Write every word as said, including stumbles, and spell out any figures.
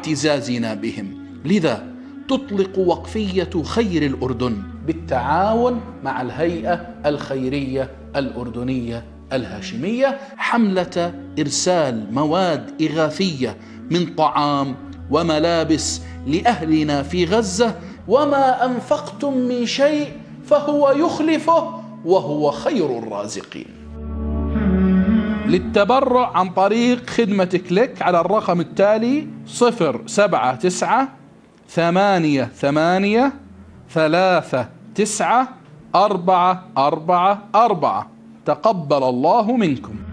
واعتزازنا بهم. لذا تطلق وقفية خير الأردن بالتعاون مع الهيئة الخيرية الأردنية الهاشمية حملة إرسال مواد إغاثية من طعام وملابس لأهلنا في غزة، وما أنفقتم من شيء فهو يخلفه وهو خير الرازقين. للتبرع عن طريق خدمة كليك على الرقم التالي: صفر سبعة تسعة ثمانية ثمانية ثلاثة تسعة أربعة أربعة أربعة. تقبل الله منكم.